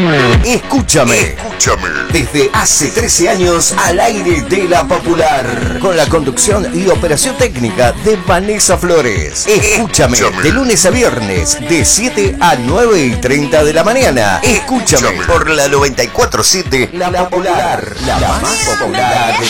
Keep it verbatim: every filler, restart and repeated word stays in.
Escúchame. Escúchame. Desde hace trece años al aire de La Popular. Con la conducción y operación técnica de Vanessa Flores. Escúchame. Escúchame. De lunes a viernes, de siete a nueve y treinta de la mañana. Escúchame. Escúchame. Por la noventa y cuatro punto siete. La Popular. La más popular de